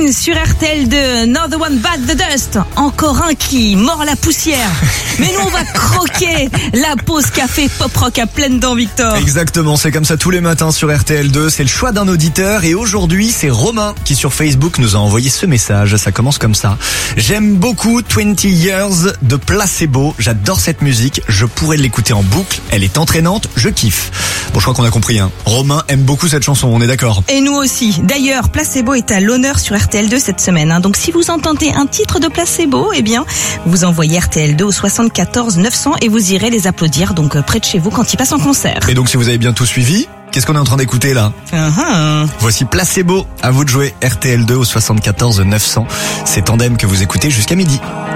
Martin sur RTL2. Another one bite the dust. Encore un qui mord la poussière. Mais nous, on va croquer la pause café pop rock à pleines dents, Victor. Exactement, c'est comme ça tous les matins sur RTL2. C'est le choix d'un auditeur et aujourd'hui, c'est Romain qui sur Facebook nous a envoyé ce message. Ça commence comme ça. J'aime beaucoup 20 Years de Placebo. J'adore cette musique. Je pourrais l'écouter en boucle. Elle est entraînante. Je kiffe. Bon, je crois qu'on a compris, hein. Romain aime beaucoup cette chanson, on est d'accord. Et nous aussi. D'ailleurs, Placebo est à l'honneur sur RTL2 cette semaine. Donc si vous entendez un titre de Placebo, eh bien, vous envoyez RTL2 au 74 900 et vous irez les applaudir donc près de chez vous quand ils passent en concert. Et donc si vous avez bien tout suivi, qu'est-ce qu'on est en train d'écouter là ? Voici Placebo, à vous de jouer RTL2 au 74 900. C'est Tandem que vous écoutez jusqu'à midi.